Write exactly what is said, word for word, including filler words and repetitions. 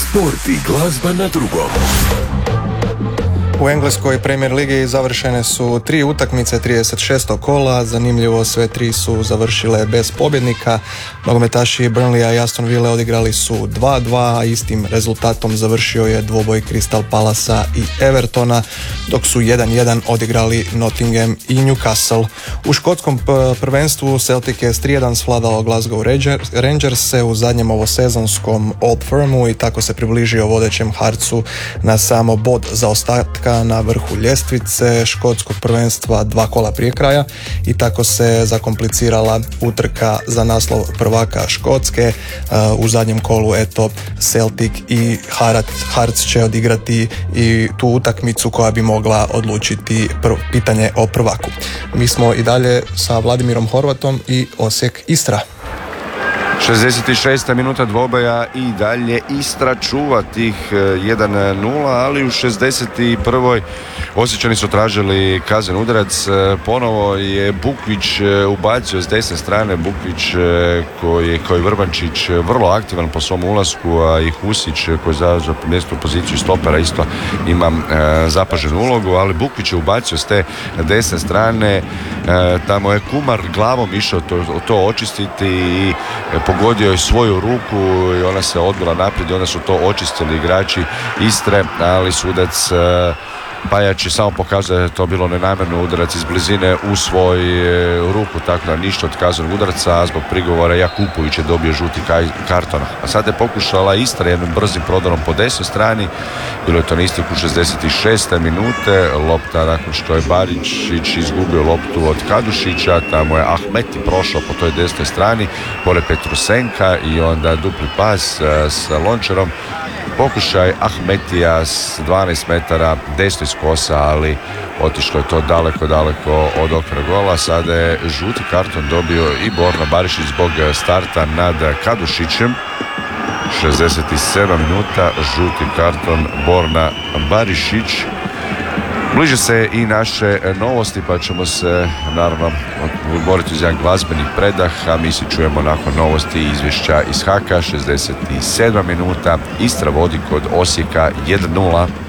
Sport i glazba na drugom. U engleskoj Premier ligi završene su tri utakmice trideset šestog kola, zanimljivo sve tri su završile bez pobjednika. Nogometaši Burnleya i Aston Ville odigrali su dva dva, a istim rezultatom završio je dvoboj Crystal Palacea i Evertona, dok su jedan jedan odigrali Nottingham i Newcastle. U škotskom prvenstvu Celtic je s tri jedan svladao Glasgow Rangers u zadnjem ovosezonskom Old Firmu i tako se približio vodećem Heartsu na samo bod zaostatka na vrhu ljestvice škotskog prvenstva dva kola prije kraja i tako se zakomplicirala utrka za naslov prvaka Škotske. U zadnjem kolu eto Celtic i Hearts će odigrati i tu utakmicu koja bi mogla odlučiti prv, pitanje o prvaku. Mi smo i dalje sa Vladimirom Horvatom i Osijek Istra. šezdeset šesta minuta dvoboja i dalje Istra čuva tih jedan nula, ali u šezdeset prvoj Osječani su tražili kazen udarac. Ponovo je Bukvić ubacio s desne strane, Bukvić koji, koji Vrbančić vrlo aktivan po svom ulasku, a i Husić koji zauzeo mjesto u poziciju stopera isto ima e, zapaženu ulogu, ali Bukvić je ubacio s te desne strane, e, tamo je Kumar glavom išao to, to očistiti i pogodio je svoju ruku i ona se odbila naprijed i onda su to očistili igrači Istre, ali sudac e, Pajač je samo pokazao da je to bilo nenamjerno udarac iz blizine u svoj ruku, tako da ništa od kaznenog udarca, a zbog prigovora Jakupović je dobio žuti karton. A sad je pokušala Istra jednim brzim prodorom po desnoj strani, bilo je to na isteku šezdeset šeste minute, lopta nakon što je Barišić izgubio loptu od Kadušića, tamo je Ahmeti prošao po toj desnoj strani, pored Petrusenka i onda dupli pas sa Lončarom. Pokušaj Ahmetija s dvanaest metara desno iz kosa, ali otišlo je to daleko, daleko od okvira gola. Sada je žuti karton dobio i Borna Barišić zbog starta nad Kadušićem. šezdeset sedam minuta, žuti karton Borna Barišić. Bliže se i naše novosti, pa ćemo se naravno boriti uz jedan glazbeni predah, a mi se čujemo nakon novosti i izvješća iz Haka. šezdeset sedma minuta, Istra vodi kod Osijeka jedan nula.